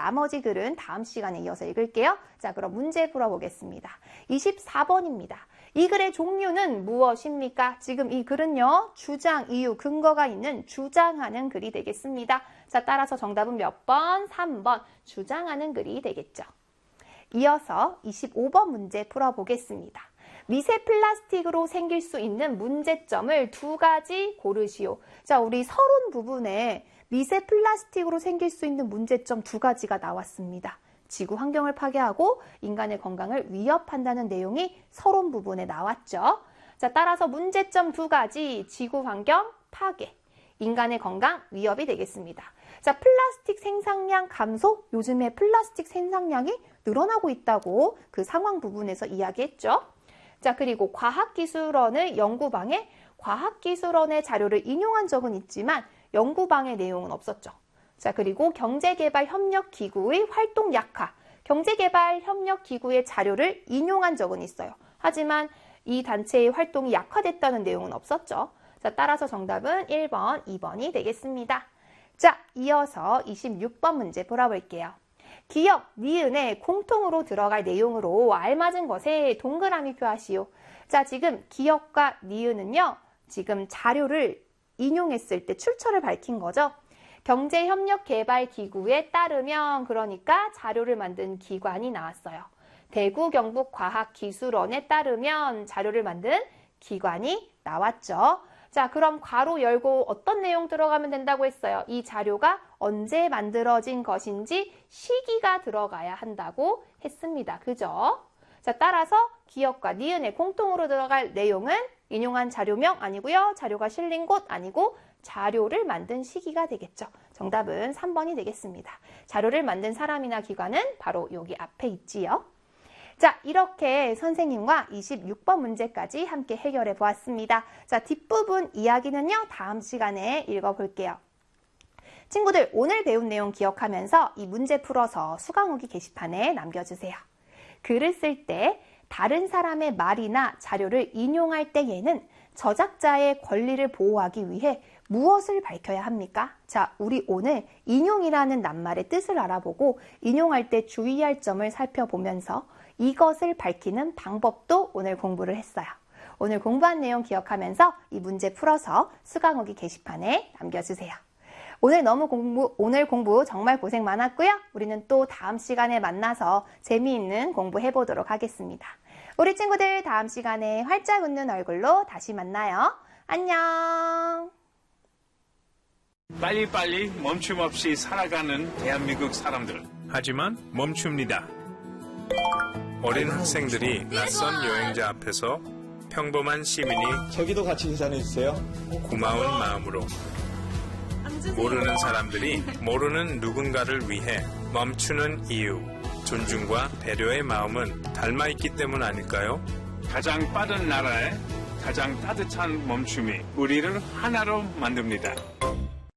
나머지 글은 다음 시간에 이어서 읽을게요. 자, 그럼 문제 풀어보겠습니다. 24번입니다. 이 글의 종류는 무엇입니까? 지금 이 글은요, 주장, 이유, 근거가 있는 주장하는 글이 되겠습니다. 자, 따라서 정답은 몇 번? 3번. 주장하는 글이 되겠죠. 이어서 25번 문제 풀어보겠습니다. 미세 플라스틱으로 생길 수 있는 문제점을 두 가지 고르시오. 자, 우리 서론 부분에 미세 플라스틱으로 생길 수 있는 문제점 두 가지가 나왔습니다. 지구 환경을 파괴하고 인간의 건강을 위협한다는 내용이 서론 부분에 나왔죠. 자, 따라서 문제점 두 가지, 지구 환경 파괴, 인간의 건강 위협이 되겠습니다. 자, 플라스틱 생산량 감소, 요즘에 플라스틱 생산량이 늘어나고 있다고 그 상황 부분에서 이야기했죠. 자, 그리고 과학기술원의 연구방에 과학기술원의 자료를 인용한 적은 있지만 연구방의 내용은 없었죠. 자, 그리고 경제개발협력기구의 활동 약화, 경제개발협력기구의 자료를 인용한 적은 있어요. 하지만 이 단체의 활동이 약화됐다는 내용은 없었죠. 자, 따라서 정답은 1번, 2번이 되겠습니다. 자, 이어서 26번 문제 풀어볼게요. 기역, 니은에 공통으로 들어갈 내용으로 알맞은 것에 동그라미 표하시오. 자, 지금 기역과 니은은요, 지금 자료를 인용했을 때 출처를 밝힌 거죠. 경제협력개발기구에 따르면, 그러니까 자료를 만든 기관이 나왔어요. 대구 경북과학기술원에 따르면 자료를 만든 기관이 나왔죠. 자, 그럼 괄호 열고 어떤 내용 들어가면 된다고 했어요? 이 자료가 언제 만들어진 것인지 시기가 들어가야 한다고 했습니다. 그죠? 자, 따라서 기역과 니은에 공통으로 들어갈 내용은 인용한 자료명 아니고요. 자료가 실린 곳 아니고 자료를 만든 시기가 되겠죠. 정답은 3번이 되겠습니다. 자료를 만든 사람이나 기관은 바로 여기 앞에 있지요. 자, 이렇게 선생님과 26번 문제까지 함께 해결해 보았습니다. 자, 뒷부분 이야기는요, 다음 시간에 읽어볼게요. 친구들, 오늘 배운 내용 기억하면서 이 문제 풀어서 수강후기 게시판에 남겨주세요. 글을 쓸 때 다른 사람의 말이나 자료를 인용할 때에는 저작자의 권리를 보호하기 위해 무엇을 밝혀야 합니까? 자, 우리 오늘 인용이라는 낱말의 뜻을 알아보고 인용할 때 주의할 점을 살펴보면서 이것을 밝히는 방법도 오늘 공부를 했어요. 오늘 공부한 내용 기억하면서 이 문제 풀어서 수강후기 게시판에 남겨주세요. 오늘 공부 정말 고생 많았고요. 우리는 또 다음 시간에 만나서 재미있는 공부 해보도록 하겠습니다. 우리 친구들 다음 시간에 활짝 웃는 얼굴로 다시 만나요. 안녕. 빨리빨리 멈춤 없이 살아가는 대한민국 사람들. 하지만 멈춥니다. 어린 학생들이 낯선 여행자 앞에서 평범한 시민이 저기도 같이 계산해주세요. 고마운 마음으로 모르는 사람들이 모르는 누군가를 위해 멈추는 이유, 존중과 배려의 마음은 닮아있기 때문 아닐까요? 가장 빠른 나라에 가장 따뜻한 멈춤이 우리를 하나로 만듭니다.